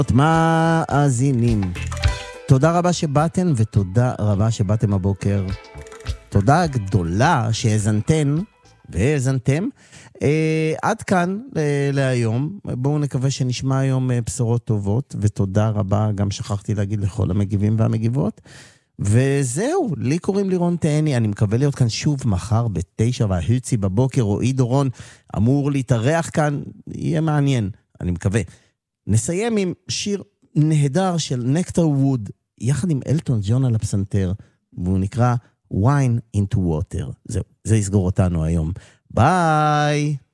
מאזינים. תודה רבה שבאתם ותודה רבה שבאתם הבוקר. תודה גדולה שהאזנתן והאזנתם. עד כאן להיום. בואו נקווה שנשמע היום בשורות טובות, ותודה רבה, גם שכחתי להגיד לכל המגיבים והמגיבות. וזהו, לי קוראים לירון תהני, אני מקווה להיות כאן שוב מחר ב9:30 בבוקר. רועי דורון אמור להתארח כאן, יהיה מעניין, אני מקווה. נסיים עם שיר נהדר של נקטר ווד, יחד עם אלטון ג'ון על הפסנתר, והוא נקרא Wine into Water. זהו, זה יסגור אותנו היום. ביי!